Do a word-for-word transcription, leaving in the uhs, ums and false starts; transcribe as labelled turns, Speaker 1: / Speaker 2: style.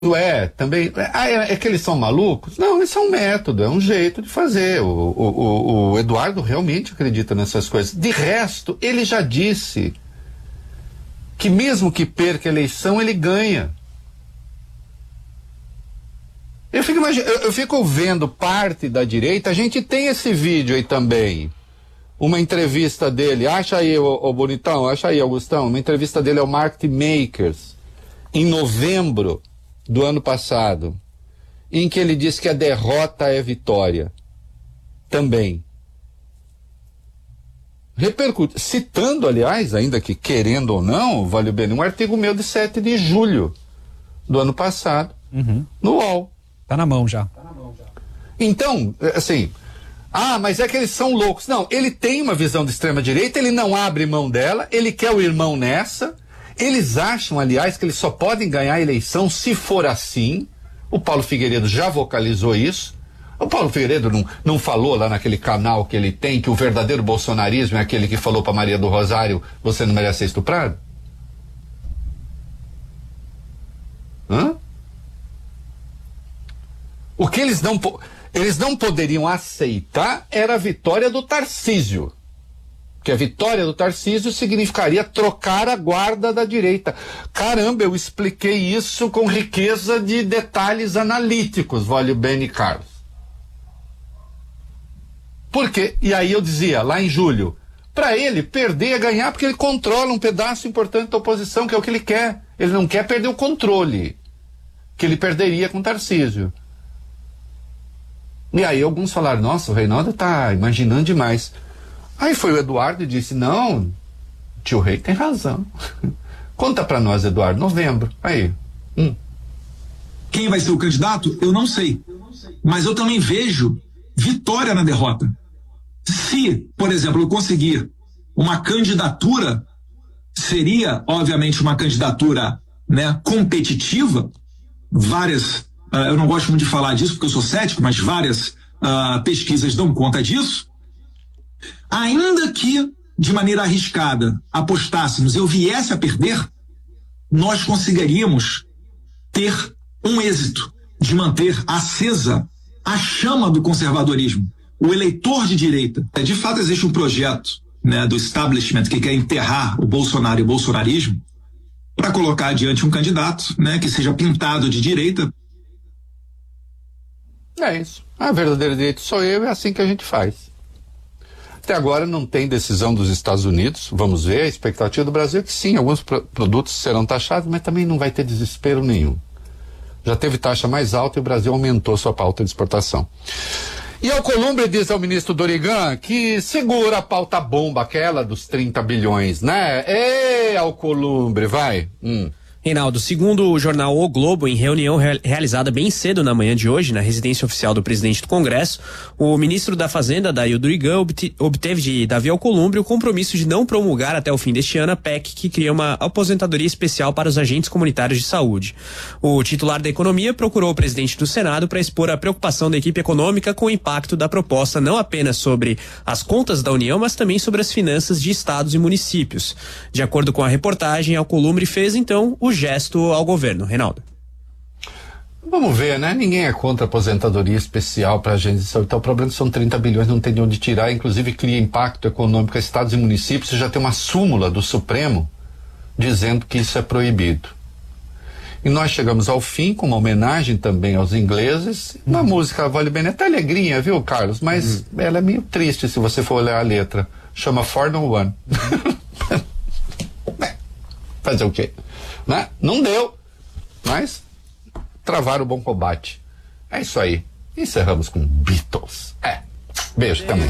Speaker 1: é, também, ah, é, é que eles são malucos? Não, isso é um método, é um jeito de fazer. O, o, o, o Eduardo realmente acredita nessas coisas. De resto, ele já disse que mesmo que perca a eleição, ele ganha. Eu fico, imagine, eu, eu fico vendo parte da direita, a gente tem esse vídeo aí também. Uma entrevista dele, acha aí, ô, ô bonitão, acha aí, Augustão, uma entrevista dele ao Market Makers, em novembro do ano passado, em que ele diz que a derrota é vitória. Também. Repercute, citando, aliás, ainda que querendo ou não, vale bem, um artigo meu de sete de julho do ano passado, uhum. no U O L.
Speaker 2: Tá na mão já.
Speaker 1: Então, assim, ah, mas é que eles são loucos. Não, ele tem uma visão de extrema-direita, ele não abre mão dela, ele quer o irmão nessa. Eles acham, aliás, que eles só podem ganhar a eleição se for assim. O Paulo Figueiredo já vocalizou isso. O Paulo Figueiredo não, não falou lá naquele canal que ele tem que o verdadeiro bolsonarismo é aquele que falou para Maria do Rosário, você não merece ser estuprado? Hã? O que eles não, eles não poderiam aceitar era a vitória do Tarcísio. Porque a vitória do Tarcísio significaria trocar a guarda da direita. Caramba, eu expliquei isso com riqueza de detalhes analíticos, Vale Bene Carlos. Por quê? E aí eu dizia, lá em julho, para ele, perder é ganhar porque ele controla um pedaço importante da oposição, que é o que ele quer. Ele não quer perder o controle, que ele perderia com o Tarcísio. E aí alguns falaram, nossa, o Reinaldo tá imaginando demais. Aí foi o Eduardo e disse, não, tio Rei tem razão. Conta pra nós, Eduardo, novembro. Aí. Hum.
Speaker 3: Quem vai ser o candidato? Eu não sei. Mas eu também vejo vitória na derrota. Se, por exemplo, eu conseguir uma candidatura, seria, obviamente, uma candidatura, né, competitiva, várias, uh, eu não gosto muito de falar disso porque eu sou cético, mas várias uh, pesquisas dão conta disso. Ainda que, de maneira arriscada, apostássemos, eu viesse a perder, nós conseguiríamos ter um êxito de manter acesa a chama do conservadorismo, o eleitor de direita. De fato, existe um projeto, né, do establishment que quer enterrar o Bolsonaro e o bolsonarismo para colocar adiante um candidato, né, que seja pintado de direita.
Speaker 1: É isso. A verdadeira direita sou eu, é assim que a gente faz. Até agora não tem decisão dos Estados Unidos, vamos ver, a expectativa do Brasil é que sim, alguns pro- produtos serão taxados, mas também não vai ter desespero nenhum. Já teve taxa mais alta e o Brasil aumentou sua pauta de exportação. E Alcolumbre diz ao ministro Dorigan que segura a pauta bomba, aquela dos trinta bilhões, né? Ê, Alcolumbre, vai. Hum.
Speaker 4: Reinaldo, segundo o jornal O Globo, em reunião re- realizada bem cedo na manhã de hoje, na residência oficial do presidente do Congresso, o ministro da Fazenda, Dario Dorigan, obte- obteve de Davi Alcolumbre o compromisso de não promulgar até o fim deste ano a P E C que cria uma aposentadoria especial para os agentes comunitários de saúde. O titular da Economia procurou o presidente do Senado para expor a preocupação da equipe econômica com o impacto da proposta não apenas sobre as contas da União, mas também sobre as finanças de estados e municípios. De acordo com a reportagem, Alcolumbre fez então o gesto ao governo. Reinaldo.
Speaker 1: Vamos ver, né? Ninguém é contra a aposentadoria especial para agentes de saúde. Então o problema são trinta bilhões, não tem de onde tirar, inclusive cria impacto econômico a estados e municípios. Já tem uma súmula do Supremo dizendo que isso é proibido. E nós chegamos ao fim com uma homenagem também aos ingleses. Uma uhum. música, vale bem, até alegrinha, viu, Carlos? Mas uhum. ela é meio triste se você for olhar a letra. Chama For No One. é, fazer o quê? Né? Não deu, mas travaram o bom combate. É isso aí. Encerramos com Beatles. É. Beijo também.